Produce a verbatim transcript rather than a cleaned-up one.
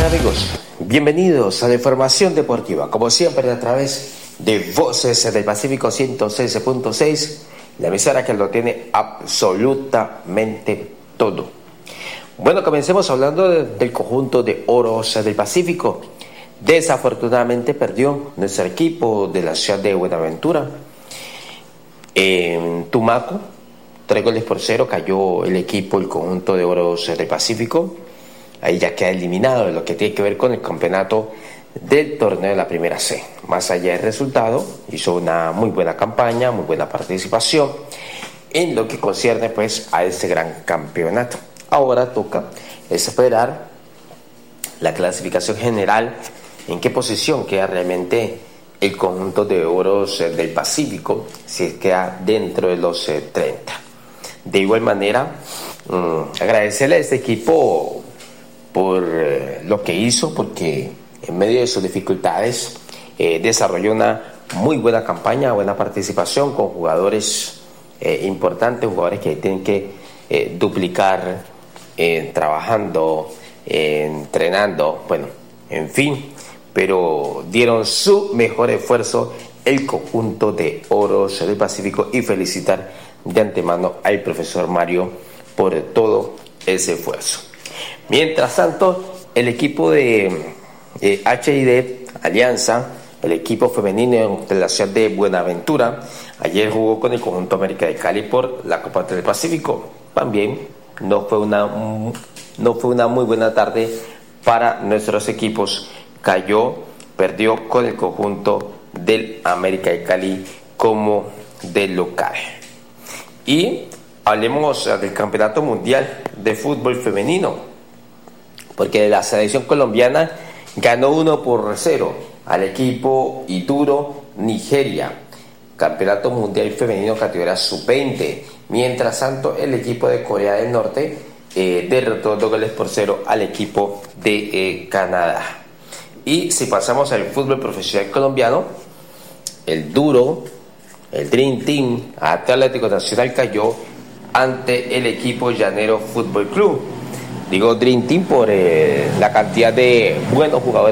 tal, amigos? Bienvenidos a la información deportiva, como siempre a través de Voces del Pacífico ciento seis punto seis, la emisora que lo tiene absolutamente todo. Bueno, comencemos hablando de, del conjunto de Oros del Pacífico. Desafortunadamente perdió nuestro equipo de la ciudad de Buenaventura. En Tumaco, tres goles por cero cayó el equipo, el conjunto de Oros del Pacífico. Ahí ya queda eliminado de lo que tiene que ver con el campeonato del torneo de la Primera C. Más allá del resultado, hizo una muy buena campaña, muy buena participación en lo que concierne pues a este gran campeonato. Ahora toca esperar la clasificación general, en qué posición queda realmente el conjunto de Oros del Pacífico, si queda dentro de los eh, treinta. De igual manera, mmm, agradecerle a este equipo por eh, lo que hizo, porque en medio de sus dificultades eh, desarrolló una muy buena campaña, buena participación con jugadores eh, importantes, jugadores que tienen que eh, duplicar, eh, trabajando, eh, entrenando, bueno, en fin, pero dieron su mejor esfuerzo el conjunto de Oros del Pacífico, y felicitar de antemano al profesor Mario por todo ese esfuerzo. Mientras tanto, el equipo de eh, H I D Alianza, el equipo femenino de la ciudad de Buenaventura, ayer jugó con el conjunto América de Cali por la Copa del Pacífico. También no fue una, no fue una muy buena tarde para nuestros equipos. Cayó, perdió con el conjunto del América de Cali como del local. Y hablemos del Campeonato Mundial de Fútbol Femenino, porque la selección colombiana ganó uno por cero al equipo Ituro Nigeria, Campeonato Mundial Femenino categoría sub veinte. Mientras tanto, el equipo de Corea del Norte eh, derrotó dos goles por cero al equipo de eh, Canadá. Y si pasamos al fútbol profesional colombiano, el duro, el Dream Team Atlético Nacional cayó ante el equipo Llanero Fútbol Club. Digo Dream Team por eh, la cantidad de buenos jugadores